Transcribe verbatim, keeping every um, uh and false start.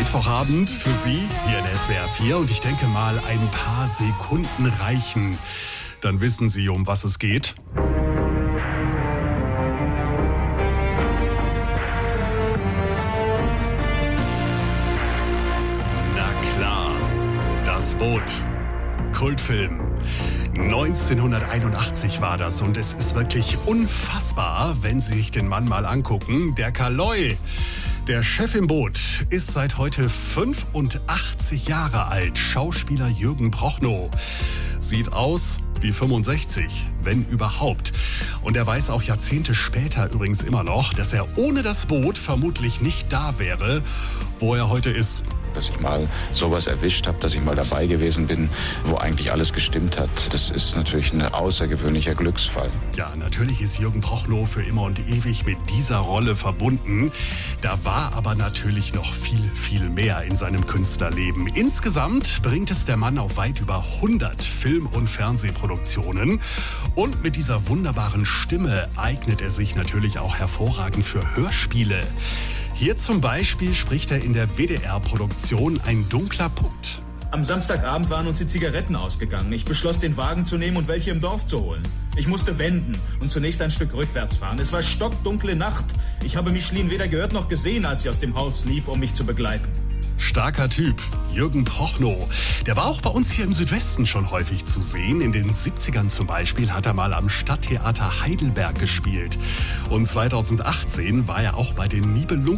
Mittwochabend für Sie hier in S W R vier und ich denke mal, ein paar Sekunden reichen. Dann wissen Sie, um was es geht. Na klar, das Boot. Kultfilm. neunzehnhunderteinundachtzig war das und es ist wirklich unfassbar, wenn Sie sich den Mann mal angucken. Der Kaloi, der Chef im Boot, ist seit heute fünfundachtzig Jahre alt. Schauspieler Jürgen Prochnow. Sieht aus wie fünfundsechzig, wenn überhaupt. Und er weiß auch Jahrzehnte später übrigens immer noch, dass er ohne das Boot vermutlich nicht da wäre, wo er heute ist. Dass ich mal sowas erwischt habe, dass ich mal dabei gewesen bin, wo eigentlich alles gestimmt hat. Das ist natürlich ein außergewöhnlicher Glücksfall. Ja, natürlich ist Jürgen Prochnow für immer und ewig mit dieser Rolle verbunden. Da war aber natürlich noch viel, viel mehr in seinem Künstlerleben. Insgesamt bringt es der Mann auf weit über hundert Film- und Fernsehproduktionen. Und mit dieser wunderbaren Stimme eignet er sich natürlich auch hervorragend für Hörspiele. Hier zum Beispiel spricht er in der W D R-Produktion Ein dunkler Punkt. Am Samstagabend waren uns die Zigaretten ausgegangen. Ich beschloss, den Wagen zu nehmen und welche im Dorf zu holen. Ich musste wenden und zunächst ein Stück rückwärts fahren. Es war stockdunkle Nacht. Ich habe Michelin weder gehört noch gesehen, als sie aus dem Haus lief, um mich zu begleiten. Starker Typ, Jürgen Prochnow. Der war auch bei uns hier im Südwesten schon häufig zu sehen. In den siebzigern zum Beispiel hat er mal am Stadttheater Heidelberg gespielt. Und zweitausendachtzehn war er auch bei den Nibelungen